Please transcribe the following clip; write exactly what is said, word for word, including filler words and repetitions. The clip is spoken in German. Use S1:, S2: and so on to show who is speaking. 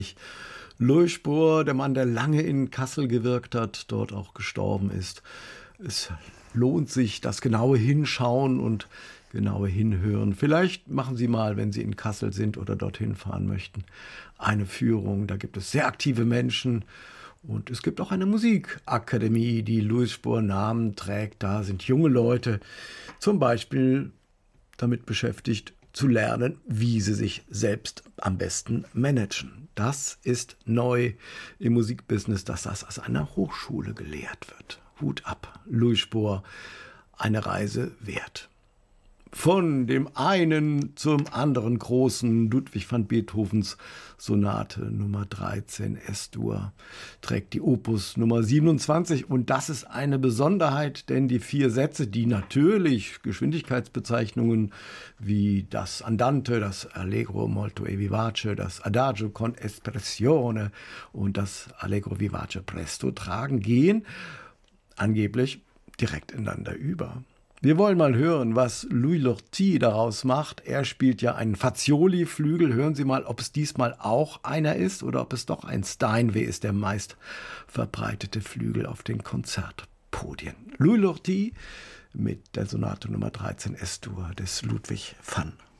S1: Louis Spohr, der Mann, der lange in Kassel gewirkt hat, dort auch gestorben ist. Es lohnt sich, das genaue Hinschauen und genaue Hinhören. Vielleicht machen Sie mal, wenn Sie in Kassel sind oder dorthin fahren möchten, eine Führung. Da gibt es sehr aktive Menschen und es gibt auch eine Musikakademie, die Louis Spohr Namen trägt. Da sind junge Leute zum Beispiel damit beschäftigt, zu lernen, wie sie sich selbst am besten managen. Das ist neu im Musikbusiness, dass das aus einer Hochschule gelehrt wird. Hut ab, Louis Spohr, eine Reise wert. Von dem einen zum anderen großen Ludwig van Beethovens Sonate Nummer dreizehn S-Dur trägt die Opus Nummer siebenundzwanzig und das ist eine Besonderheit, denn die vier Sätze, die natürlich Geschwindigkeitsbezeichnungen wie das Andante, das Allegro molto e vivace, das Adagio con espressione und das Allegro vivace presto tragen, gehen angeblich direkt ineinander über. Wir wollen mal hören, was Louis Lortie daraus macht. Er spielt ja einen Fazioli-Flügel. Hören Sie mal, ob es diesmal auch einer ist oder ob es doch ein Steinway ist, der meist verbreitete Flügel auf den Konzertpodien. Louis Lortie mit der Sonate Nummer dreizehn S-Dur des Ludwig van